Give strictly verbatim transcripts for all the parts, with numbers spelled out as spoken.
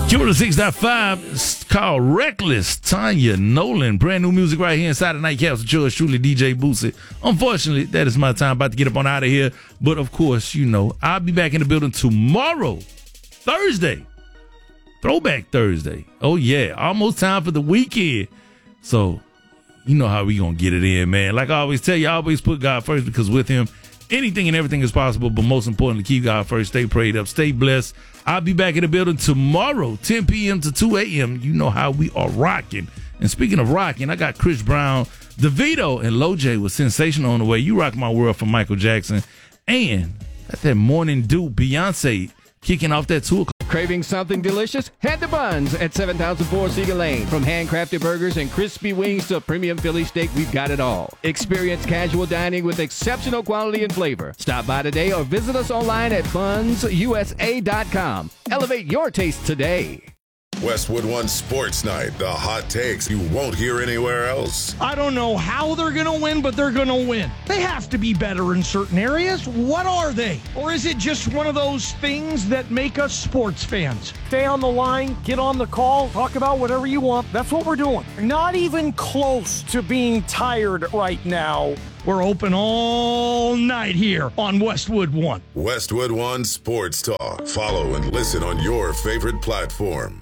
Q one oh six point five is called Reckless. Tanya Nolan. Brand new music right here inside the Nightcaps with yours truly, D J Boosie. Unfortunately, that is my time. About to get up on out of here. But of course, you know, I'll be back in the building tomorrow, Thursday. Throwback Thursday. Oh, yeah. Almost time for the weekend. So, you know how we going to get it in, man. Like I always tell you, I always put God first because with him, anything and everything is possible. But most importantly, keep God first. Stay prayed up. Stay blessed. I'll be back in the building tomorrow, ten p.m. to two a.m. You know how we are rocking. And speaking of rocking, I got Chris Brown, DeVito, and Lil J with Sensational on the way. You Rock My World from Michael Jackson. And got that Morning Dew, Beyonce, kicking off that tour. Craving something delicious? Head to Buns at seven thousand four Cedar Lane. From handcrafted burgers and crispy wings to premium Philly steak, we've got it all. Experience casual dining with exceptional quality and flavor. Stop by today or visit us online at buns u s a dot com. Elevate your taste today. Westwood One Sports Night, the hot takes you won't hear anywhere else. I don't know how they're going to win, but they're going to win. They have to be better in certain areas. What are they? Or is it just one of those things that make us sports fans? Stay on the line, get on the call, talk about whatever you want. That's what we're doing. Not even close to being tired right now. We're open all night here on Westwood One. Westwood One Sports Talk. Follow and listen on your favorite platform.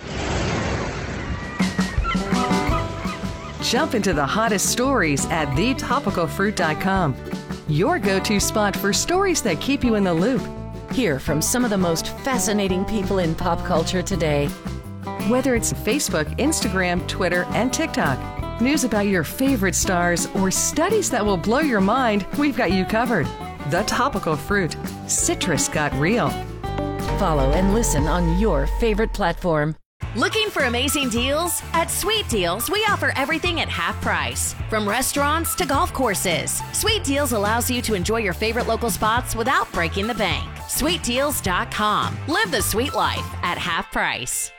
Jump into the hottest stories at the topical fruit dot com. Your go-to spot for stories that keep you in the loop. Hear from some of the most fascinating people in pop culture today. Whether it's Facebook, Instagram, Twitter, and TikTok, news about your favorite stars, or studies that will blow your mind, we've got you covered. The Topical Fruit. Citrus got real. Follow and listen on your favorite platform. Looking for amazing deals? At Sweet Deals, we offer everything at half price. From restaurants to golf courses, Sweet Deals allows you to enjoy your favorite local spots without breaking the bank. sweet deals dot com. Live the sweet life at half price.